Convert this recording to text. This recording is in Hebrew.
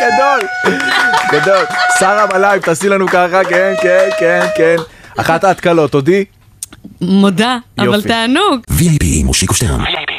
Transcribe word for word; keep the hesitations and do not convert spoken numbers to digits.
גדול, גדול. שרה בלייב, תעשי לנו ככה, כן, כן, כן, כן. אחת ההתקלות, תודי? מודה, אבל תענוג. וי איי פי מושיקו שטרן.